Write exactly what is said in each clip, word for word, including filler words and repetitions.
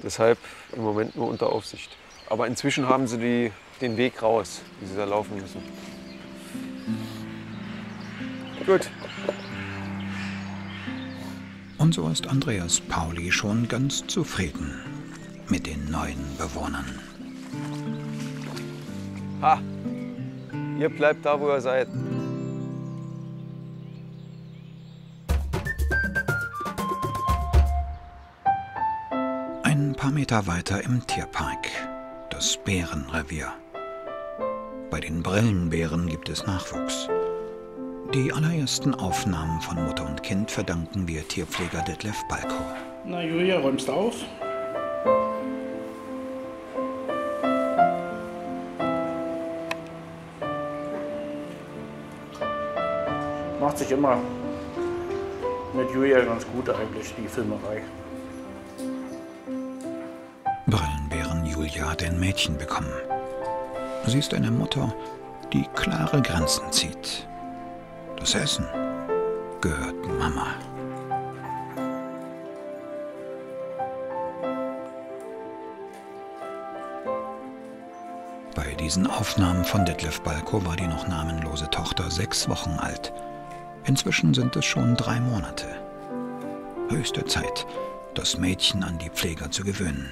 Deshalb im Moment nur unter Aufsicht. Aber inzwischen haben sie die, den Weg raus, wie sie da laufen müssen. Gut. Und so ist Andreas Pauli schon ganz zufrieden mit den neuen Bewohnern. Ha! Ihr bleibt da, wo ihr seid. Ein paar Meter weiter im Tierpark, das Bärenrevier. Bei den Brillenbären gibt es Nachwuchs. Die allerersten Aufnahmen von Mutter und Kind verdanken wir Tierpfleger Detlef Balko. Na Julia, räumst auf? Macht sich immer mit Julia ganz gut eigentlich, die Filmerei. Brillenbären Julia hat ein Mädchen bekommen. Sie ist eine Mutter, die klare Grenzen zieht. Das Essen gehört Mama. Bei diesen Aufnahmen von Detlef Balko war die noch namenlose Tochter sechs Wochen alt. Inzwischen sind es schon drei Monate. Höchste Zeit, das Mädchen an die Pfleger zu gewöhnen.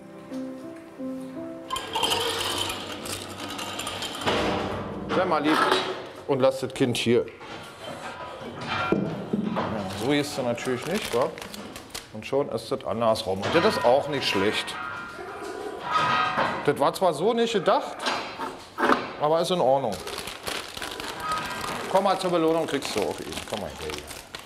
Sei mal lieb und lass das Kind hier. Ja, so ist es natürlich nicht, wa? Und schon ist das andersrum. Und das ist auch nicht schlecht. Das war zwar so nicht gedacht, aber ist in Ordnung. Komm mal zur Belohnung, kriegst du auch ihn. Komm mal her.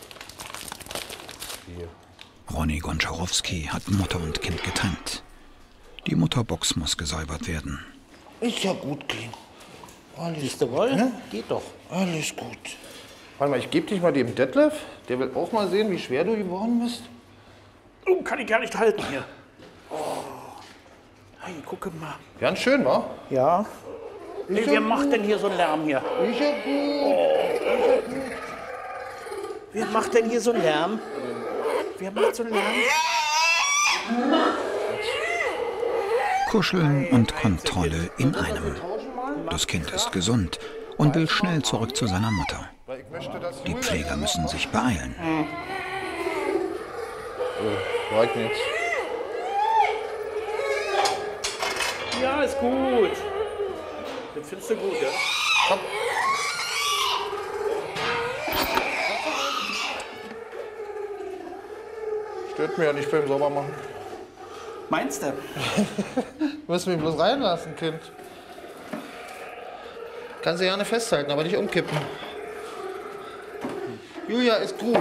Hier. Ronny Gonczarowski hat Mutter und Kind getrennt. Die Mutterbox muss gesäubert werden. Ist ja gut, Kind. Alles Siehst du gut, wohl? ne? Geht doch. Alles gut. Warte mal, ich gebe dich mal dem Detlef. Der will auch mal sehen, wie schwer du geworden bist. Oh, kann ich gar nicht halten hier. Oh. Hey, gucke mal. Ganz schön, wa? Ja. Hey, wer macht denn hier so einen Lärm hier? Ist ja gut. Wer macht denn hier so einen Lärm? Wer macht so einen Lärm? Kuscheln und Kontrolle in einem. Das Kind ist gesund und will schnell zurück zu seiner Mutter. Die Pfleger müssen sich beeilen. Oh, reicht nichts. Ja, ist gut. Das findest du gut, ja? Komm. Stört mir ja nicht beim Saubermachen. Meinst du? Müssen wir ihn bloß reinlassen, Kind. Kannst du gerne festhalten, aber nicht umkippen. Julia, ist gut.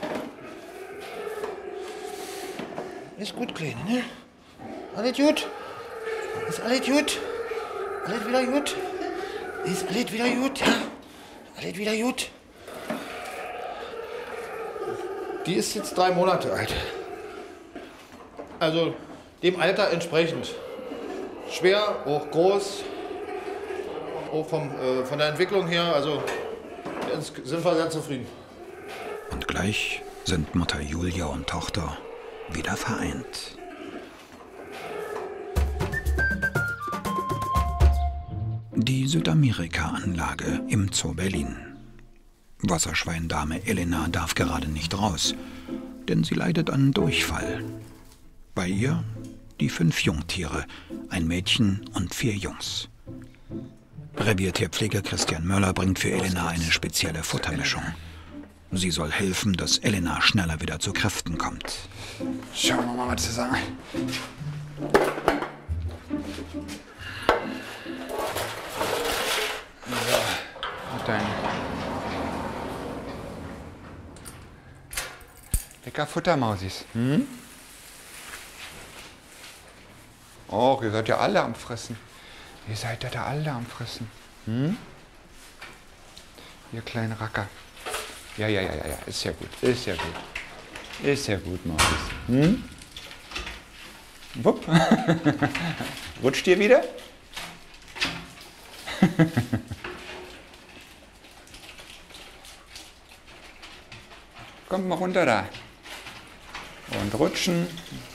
Ist gut, Kleine, ne? Alles gut? Ist alles gut? Alles wieder gut? Ist alles wieder gut, ja? Alles wieder gut? Die ist jetzt drei Monate alt. Also dem Alter entsprechend. Schwer, auch groß, auch vom, äh, von der Entwicklung her, also sind wir sehr zufrieden. Und gleich sind Mutter Julia und Tochter wieder vereint. Die Südamerika-Anlage im Zoo Berlin. Wasserschweindame Elena darf gerade nicht raus, denn sie leidet an Durchfall. Bei ihr die fünf Jungtiere, ein Mädchen und vier Jungs. Reviertierpfleger Christian Möller bringt für Elena eine spezielle Futtermischung. Sie soll helfen, dass Elena schneller wieder zu Kräften kommt. Schauen wir mal, was sie sagen. So, und dein lecker Futtermausis. Hm? Och, ihr seid ja alle am Fressen. Ihr seid ja da alle am Fressen. Hm? Ihr kleinen Racker. Ja, ja, ja, ja, ja, ist ja gut, ist ja gut. Ist ja gut, Mausis. Hm? Wupp. Rutscht ihr wieder? Kommt mal runter da. Und rutschen.